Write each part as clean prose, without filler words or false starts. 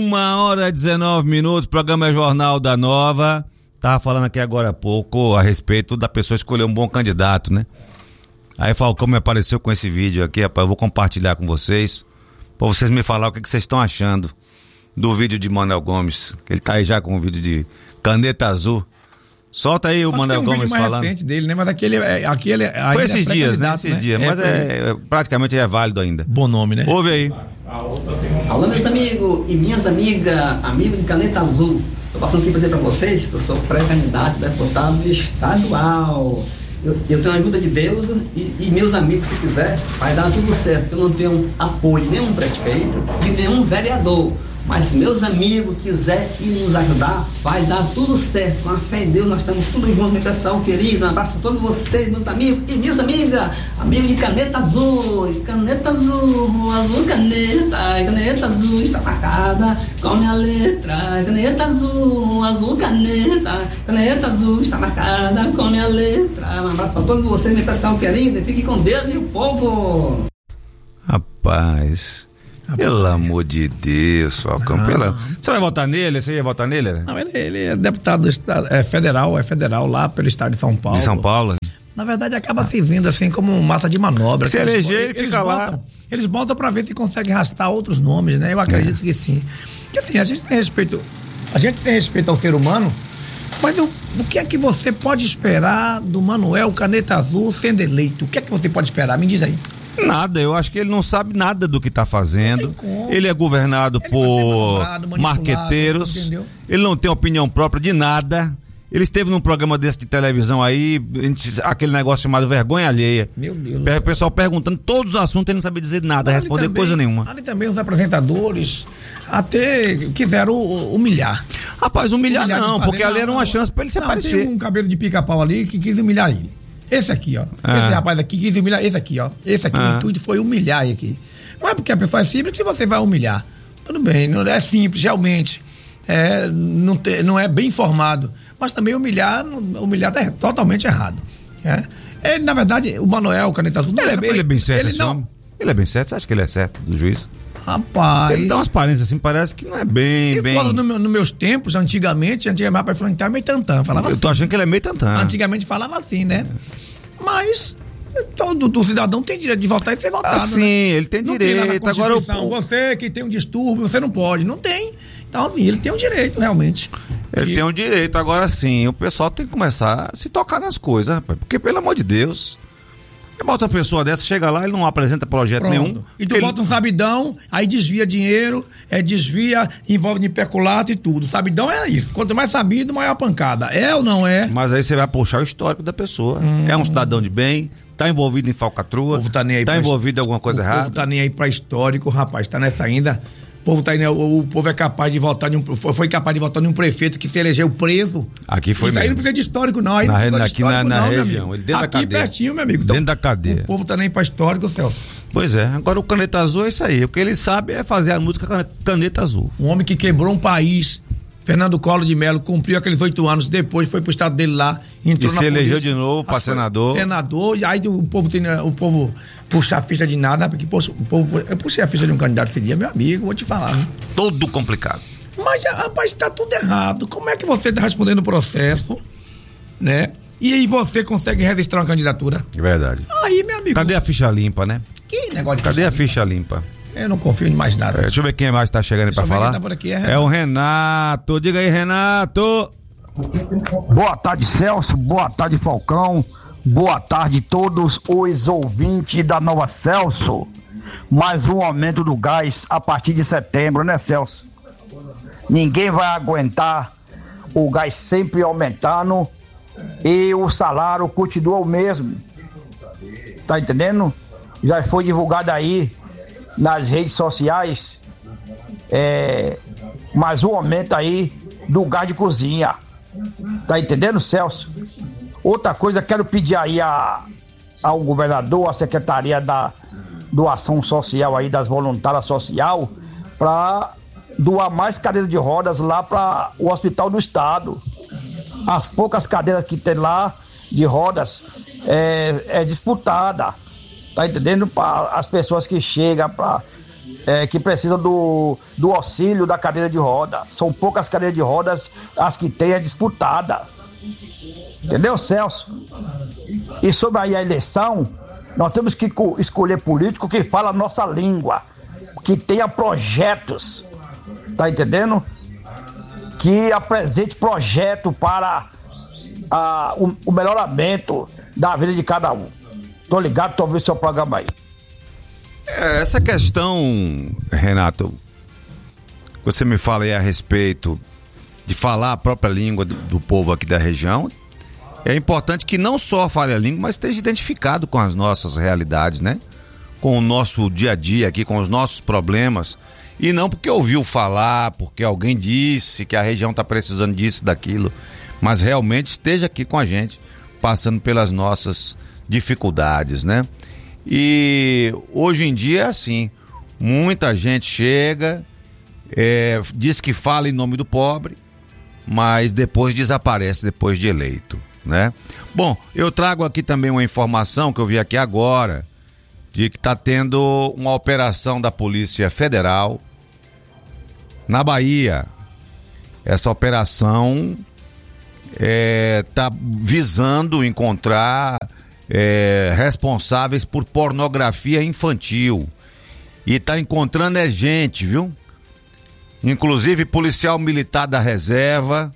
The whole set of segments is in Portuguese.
1h19, programa é Jornal da Nova. Tava falando aqui agora há pouco a respeito da pessoa escolher um bom candidato, né? Aí Falcão me apareceu com esse vídeo aqui, rapaz, eu vou compartilhar com vocês, pra vocês me falar o que vocês estão achando do vídeo de Manuel Gomes, que ele tá aí já com um vídeo de caneta azul. Solta aí o Manuel Gomes falando. Mais recente dele, né? Mas aquele foi esses dias, né? Esses dias, mas praticamente é válido ainda. Bom nome, né? Ouve aí. Alô, meus amigos e minhas amigas, amigo de caneta azul. Tô passando aqui pra dizer pra vocês que eu sou pré-candidato a deputado estadual. Eu tenho a ajuda de Deus e meus amigos, se quiser, vai dar tudo certo. Eu não tenho apoio de nenhum prefeito, de nenhum vereador. Mas se meus amigos quiserem nos ajudar, vai dar tudo certo. Com a fé em Deus, nós estamos tudo juntos, meu pessoal querido. Um abraço para todos vocês, meus amigos e minhas amigas. Amigo de caneta azul, azul caneta azul está marcada com minha letra. Caneta azul caneta azul está marcada com minha letra. Um abraço para todos vocês, meu pessoal querido. E fique com Deus e o povo. Rapaz... Pelo amor de Deus, Falcão. Você vai votar nele? Você ia votar nele? Né? Não, ele é deputado do estado, é federal lá pelo estado de São Paulo. De São Paulo? Na verdade, acaba servindo assim como massa de manobra. Se eleger, ele fica lá. Eles botam pra ver se consegue arrastar outros nomes, né? Eu acredito que sim. Porque assim, a gente tem respeito ao ser humano, mas o que é que você pode esperar do Manuel Caneta Azul sendo eleito? O que é que você pode esperar? Me diz aí. Nada, eu acho que ele não sabe nada do que está fazendo. Ele é governado por marqueteiros. Ele não tem opinião própria de nada. Ele esteve num programa desse de televisão aí, aquele negócio chamado Vergonha Alheia. Meu Deus. O pessoal perguntando todos os assuntos, ele não sabia dizer nada, responder também, coisa nenhuma. Ali também os apresentadores até quiseram humilhar. Rapaz, humilhar não, porque ali era uma chance para ele se aparecer. Tem um cabelo de pica-pau ali que quis humilhar ele. Esse aqui, ó. Esse rapaz aqui quis humilhar. Esse aqui, ó. Esse aqui, o intuito foi humilhar ele aqui. Não é porque a pessoa é simples que você vai humilhar. Tudo bem, não é simples, realmente. Não é bem informado. Mas também humilhar é totalmente errado. Ele, na verdade, o Manuel Caneta Azul... Ele é bem certo, ele é bem certo. Você acha que ele é certo do juiz? Rapaz... Ele dá umas aparências assim, parece que não é bem... Se for nos meus tempos, antigamente rapaz, falando que tá meio tantã, falava assim. Eu tô achando que ele é meio tantã. Antigamente falava assim, né? Mas todo cidadão tem direito de votar e ser votado, sim, né? Ele tem direito. Agora você que tem um distúrbio, você não pode. Não tem. Então, assim, ele tem um direito, realmente. Ele tem um direito. Agora sim, o pessoal tem que começar a se tocar nas coisas, rapaz. Porque, pelo amor de Deus... Bota uma pessoa dessa, chega lá, ele não apresenta projeto nenhum. E tu bota um sabidão, aí desvia dinheiro, envolve em peculato e tudo. Sabidão é isso. Quanto mais sabido, maior a pancada. É ou não é? Mas aí você vai puxar o histórico da pessoa. É um cidadão de bem, tá envolvido em falcatrua, tá envolvido em alguma coisa errada. O povo tá nem aí pra histórico, rapaz, tá nessa ainda. O povo é capaz de votar foi capaz de votar em um prefeito que se elegeu preso. Aqui foi mesmo. Aí não precisa de histórico, não. Aí aqui na região, ele dentro da cadeia. Aqui pertinho, meu amigo. Então, dentro da cadeia. O povo tá nem pra histórico, Celso. Pois é, agora o Caneta Azul é isso aí. O que ele sabe é fazer a música Caneta Azul. Um homem que quebrou um país. Fernando Collor de Mello cumpriu aqueles 8 anos, depois foi pro estado dele lá, entrou na política. E se elegeu de novo para senador. E aí o povo puxa a ficha de nada, porque eu puxei a ficha de um candidato esse dia, meu amigo, vou te falar. Né? Todo complicado. Mas, rapaz, tá tudo errado. Como é que você tá respondendo o processo, né? E aí você consegue registrar uma candidatura? É verdade. Aí, meu amigo. Cadê a ficha limpa, né? Que negócio de Cadê a ficha limpa? Eu não confio em mais nada. Deixa eu ver quem mais tá chegando aí pra falar. Tá por aqui, é o Renato. Diga aí, Renato. Boa tarde, Celso. Boa tarde, Falcão. Boa tarde todos os ouvintes da Nova Celso. Mais um aumento do gás a partir de setembro, né, Celso? Ninguém vai aguentar o gás sempre aumentando e o salário continua o mesmo. Tá entendendo? Já foi divulgado aí nas redes sociais mais um aumento aí do gás de cozinha. Tá entendendo, Celso? Outra coisa, quero pedir aí ao governador, à Secretaria da Doação Social aí, das voluntárias social, para doar mais cadeiras de rodas lá para o Hospital do Estado. As poucas cadeiras que tem lá de rodas é disputada. Tá entendendo? Para as pessoas que chegam para que precisam do auxílio da cadeira de roda. São poucas cadeiras de rodas as que tem é disputada. Entendeu, Celso? E sobre aí a eleição, nós temos que escolher político que fala a nossa língua, que tenha projetos, tá entendendo? Que apresente projeto para o melhoramento da vida de cada um. Tô ligado, tô ouvindo seu programa aí. Essa questão, Renato, você me fala aí a respeito de falar a própria língua do povo aqui da região. É importante que não só fale a língua, mas esteja identificado com as nossas realidades, né? Com o nosso dia a dia aqui, com os nossos problemas. E não porque ouviu falar, porque alguém disse que a região está precisando disso, daquilo. Mas realmente esteja aqui com a gente, passando pelas nossas dificuldades, né? E hoje em dia é assim. Muita gente chega, diz que fala em nome do pobre, mas depois desaparece depois de eleito, né? Bom, eu trago aqui também uma informação que eu vi aqui agora, de que está tendo uma operação da Polícia Federal na Bahia. Essa operação está visando encontrar responsáveis por pornografia infantil. E está encontrando gente, viu? Inclusive policial militar da reserva,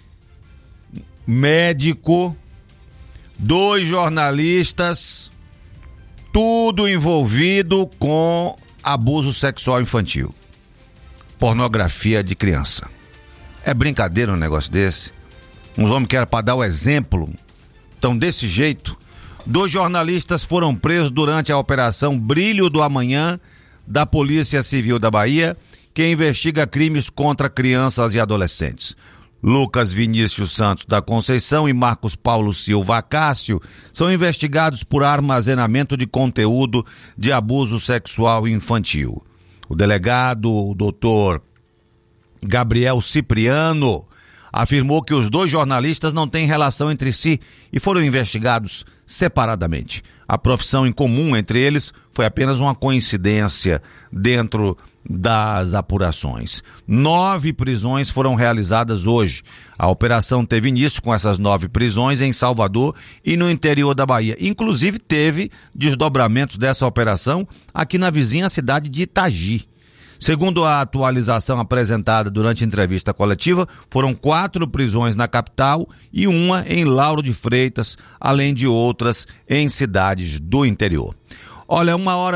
médico, 2 jornalistas, tudo envolvido com abuso sexual infantil, pornografia de criança. É brincadeira um negócio desse? Uns homens que eram para dar o exemplo, estão desse jeito. 2 jornalistas foram presos durante a Operação Brilho do Amanhã da Polícia Civil da Bahia, que investiga crimes contra crianças e adolescentes. Lucas Vinícius Santos da Conceição e Marcos Paulo Silva Acácio são investigados por armazenamento de conteúdo de abuso sexual infantil. O delegado, o doutor Gabriel Cipriano, afirmou que os 2 jornalistas não têm relação entre si e foram investigados separadamente. A profissão em comum entre eles foi apenas uma coincidência dentro das apurações. 9 prisões foram realizadas hoje. A operação teve início com essas 9 prisões em Salvador e no interior da Bahia. Inclusive teve desdobramentos dessa operação aqui na vizinha cidade de Itagi. Segundo a atualização apresentada durante a entrevista coletiva, foram 4 prisões na capital e 1 em Lauro de Freitas, além de outras em cidades do interior. Olha,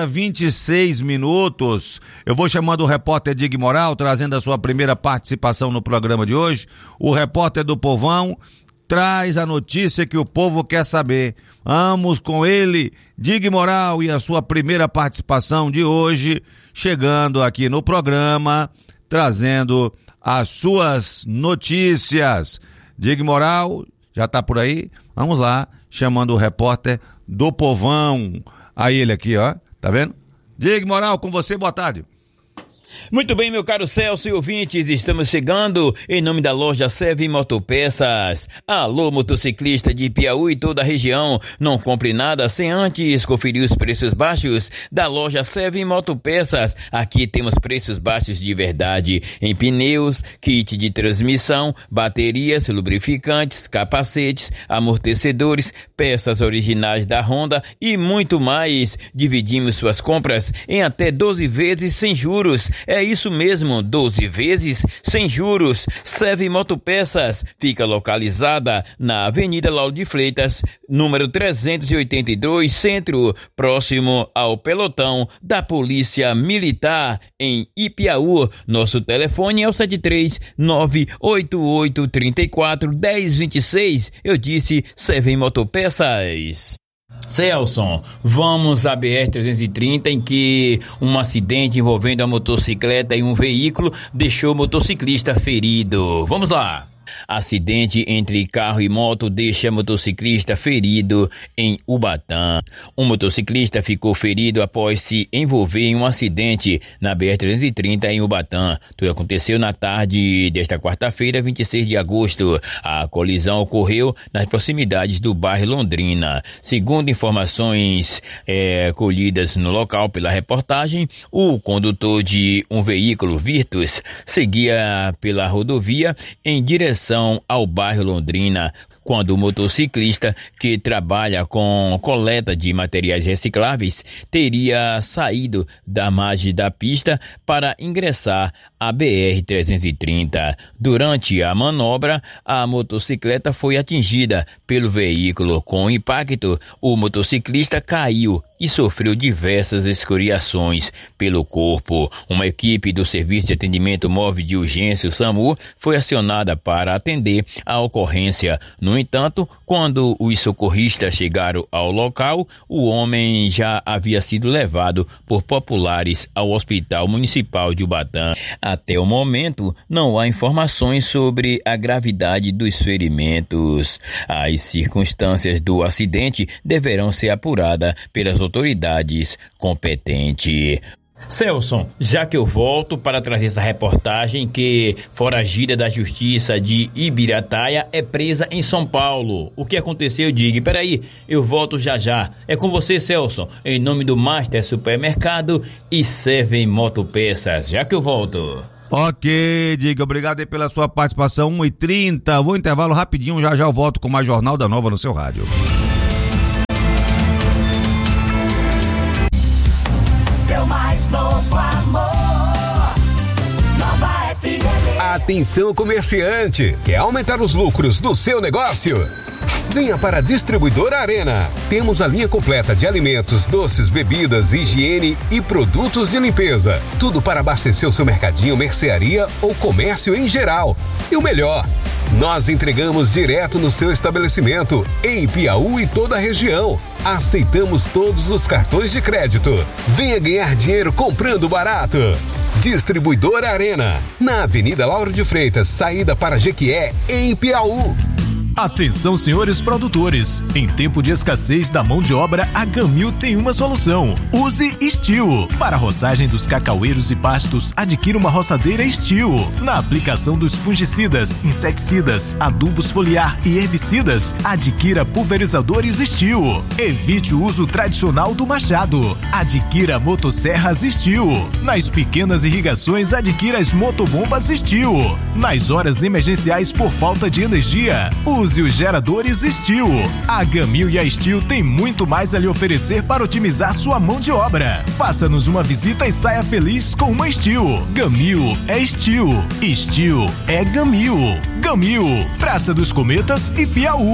1h26. Eu vou chamando o repórter Dig Moral, trazendo a sua primeira participação no programa de hoje. O repórter do Povão traz a notícia que o povo quer saber. Vamos com ele, Dig Moral, e a sua primeira participação de hoje, chegando aqui no programa, trazendo as suas notícias. Dig Moral, já tá por aí? Vamos lá, chamando o repórter do Povão. Aí ele aqui, ó, tá vendo? Dig Moral, com você, boa tarde. Muito bem, meu caro Celso e ouvintes, estamos chegando em nome da loja Seven Motopeças. Alô, motociclista de Piauí e toda a região, não compre nada sem antes conferir os preços baixos da loja Seven Motopeças. Aqui temos preços baixos de verdade em pneus, kit de transmissão, baterias, lubrificantes, capacetes, amortecedores, peças originais da Honda e muito mais. Dividimos suas compras em até 12 vezes sem juros. É isso mesmo, 12 vezes sem juros. Seven Motopeças fica localizada na Avenida Lauro de Freitas, número 382, Centro, próximo ao pelotão da Polícia Militar em Ipiaú. Nosso telefone é o 73988341026. Eu disse Seven Motopeças. Celson, vamos à BR-330, em que um acidente envolvendo a motocicleta e um veículo deixou o motociclista ferido. Vamos lá. Acidente entre carro e moto deixa motociclista ferido em Ubatã. Um motociclista ficou ferido após se envolver em um acidente na BR-330 em Ubatã. Tudo aconteceu na tarde desta quarta-feira, 26 de agosto. A colisão ocorreu nas proximidades do bairro Londrina. Segundo informações colhidas no local pela reportagem, o condutor de um veículo Virtus seguia pela rodovia em direção ao bairro Londrina, quando o motociclista, que trabalha com coleta de materiais recicláveis, teria saído da margem da pista para ingressar à BR-330. Durante a manobra, a motocicleta foi atingida pelo veículo. Com o impacto, o motociclista caiu e sofreu diversas escoriações pelo corpo. Uma equipe do Serviço de Atendimento Móvel de Urgência, o SAMU, foi acionada para atender a ocorrência. No entanto, quando os socorristas chegaram ao local, o homem já havia sido levado por populares ao Hospital Municipal de Ubatã. Até o momento, não há informações sobre a gravidade dos ferimentos. As circunstâncias do acidente deverão ser apuradas pelas autoridades competentes. Celson, já que eu volto para trazer essa reportagem que foragida da Justiça de Ibirataia é presa em São Paulo. O que aconteceu, Dig? Peraí, eu volto já já. É com você, Celson, em nome do Master Supermercado e Seven Motopeças. Já que eu volto. Ok, Diga, obrigado aí pela sua participação. 1h30, vou intervalo rapidinho, já eu volto com mais Jornal da Nova no seu rádio. Seu mais novo amor, Nova FM. Atenção, comerciante, quer aumentar os lucros do seu negócio? Venha para a Distribuidora Arena. Temos a linha completa de alimentos, doces, bebidas, higiene e produtos de limpeza. Tudo para abastecer o seu mercadinho, mercearia ou comércio em geral. E o melhor, nós entregamos direto no seu estabelecimento, em Piauí e toda a região. Aceitamos todos os cartões de crédito. Venha ganhar dinheiro comprando barato. Distribuidora Arena, na Avenida Lauro de Freitas, saída para Jequié, em Piauí. Atenção, senhores produtores, em tempo de escassez da mão de obra, a Gamil tem uma solução. Use Steel. Para a roçagem dos cacaueiros e pastos, adquira uma roçadeira Steel. Na aplicação dos fungicidas, inseticidas, adubos foliar e herbicidas, adquira pulverizadores Steel. Evite o uso tradicional do machado. Adquira motosserras Steel. Nas pequenas irrigações, adquira as motobombas Steel. Nas horas emergenciais por falta de energia, use os geradores Steel. A Gamil e a Steel tem muito mais a lhe oferecer para otimizar sua mão de obra. Faça-nos uma visita e saia feliz com uma Steel. Gamil é Steel. Steel é Gamil. Gamil, Praça dos Cometas e Piauí.